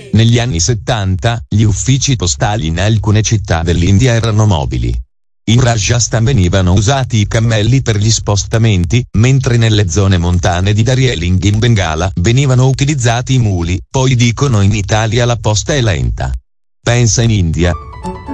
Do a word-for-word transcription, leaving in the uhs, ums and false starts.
Negli anni settanta, gli uffici postali in alcune città dell'India erano mobili. In Rajasthan venivano usati i cammelli per gli spostamenti, mentre nelle zone montane di Darjeeling in Bengala venivano utilizzati i muli. Poi dicono in Italia la posta è lenta. Pensa in India.